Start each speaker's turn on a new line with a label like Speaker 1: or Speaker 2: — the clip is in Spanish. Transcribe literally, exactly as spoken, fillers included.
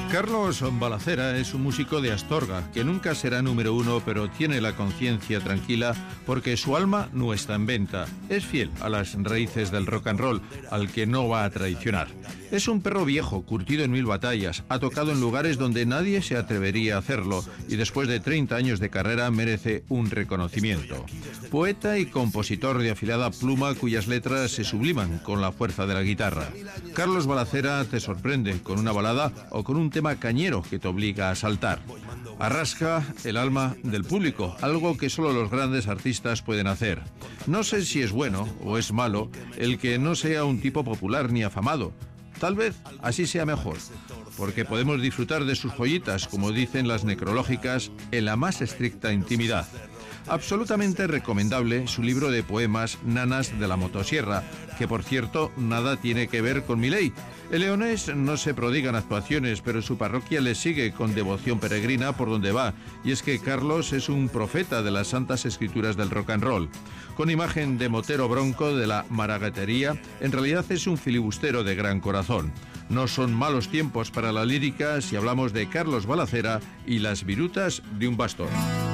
Speaker 1: Carlos Balacera es un músico de Astorga, que nunca será número uno, pero tiene la conciencia tranquila porque su alma no está en venta. Es fiel a las raíces del rock and roll, al que no va a traicionar. Es un perro viejo, curtido en mil batallas, ha tocado en lugares donde nadie se atrevería a hacerlo y después de treinta años de carrera merece un reconocimiento. Poeta y compositor de afilada pluma cuyas letras se subliman con la fuerza de la guitarra. Carlos Balacera te sorprende con una balada o con un tema cañero que te obliga a saltar. Arrasca el alma del público, algo que solo los grandes artistas pueden hacer. No sé si es bueno o es malo el que no sea un tipo popular ni afamado. Tal vez así sea mejor, porque podemos disfrutar de sus joyitas, como dicen las necrológicas, en la más estricta intimidad. Absolutamente recomendable su libro de poemas Nanas de la Motosierra, que por cierto nada tiene que ver con Milei. El leonés no se prodiga en actuaciones, pero su parroquia le sigue con devoción peregrina por donde va, y es que Carlos es un profeta de las santas escrituras del rock and roll. Con imagen de motero bronco de la maragatería, en realidad es un filibustero de gran corazón. No son malos tiempos para la lírica si hablamos de Carlos Balacera y las virutas de un bastón.